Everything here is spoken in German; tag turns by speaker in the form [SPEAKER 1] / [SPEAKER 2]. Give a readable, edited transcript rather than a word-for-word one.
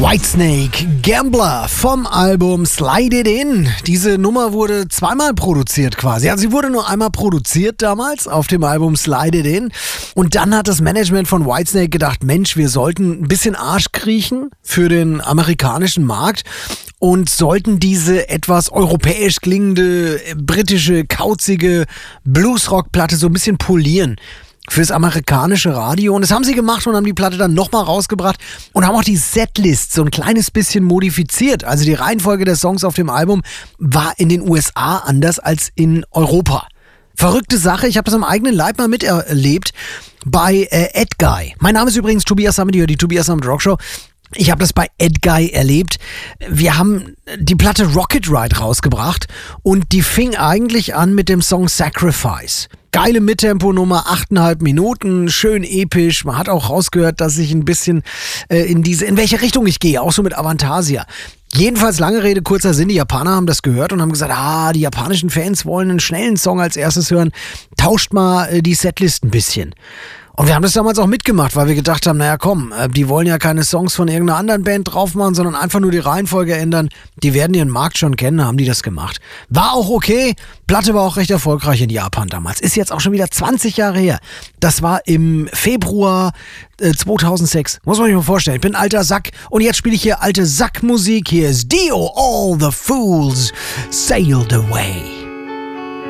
[SPEAKER 1] Whitesnake, Gambler vom Album Slide It In. Diese Nummer wurde zweimal produziert quasi. Also sie wurde nur einmal produziert damals auf dem Album Slide It In. Und dann hat das Management von Whitesnake gedacht, Mensch, wir sollten ein bisschen Arsch kriechen für den amerikanischen Markt und sollten diese etwas europäisch klingende, britische, kauzige Bluesrock-Platte so ein bisschen polieren fürs amerikanische Radio. Und das haben sie gemacht und haben die Platte dann nochmal rausgebracht und haben auch die Setlist so ein kleines bisschen modifiziert. Also die Reihenfolge der Songs auf dem Album war in den USA anders als in Europa. Verrückte Sache, ich habe das am eigenen Leib mal miterlebt bei Ed Guy. Mein Name ist übrigens Tobias Sammet, die Tobias Sammet Rockshow. Ich habe das bei Ed Guy erlebt. Wir haben die Platte Rocket Ride rausgebracht und die fing eigentlich an mit dem Song Sacrifice. Geile Mittempo-Nummer, 8,5 Minuten, schön episch. Man hat auch rausgehört, dass ich ein bisschen in welche Richtung ich gehe, auch so mit Avantasia. Jedenfalls, lange Rede, kurzer Sinn, die Japaner haben das gehört und haben gesagt, die japanischen Fans wollen einen schnellen Song als erstes hören. Tauscht mal die Setlist ein bisschen. Und wir haben das damals auch mitgemacht, weil wir gedacht haben, naja komm, die wollen ja keine Songs von irgendeiner anderen Band drauf machen, sondern einfach nur die Reihenfolge ändern. Die werden ihren Markt schon kennen, haben die das gemacht. War auch okay, Platte war auch recht erfolgreich in Japan damals. Ist jetzt auch schon wieder 20 Jahre her. Das war im Februar 2006. Muss man sich mal vorstellen, ich bin ein alter Sack und jetzt spiele ich hier alte Sackmusik. Hier ist Dio, All the Fools Sailed Away.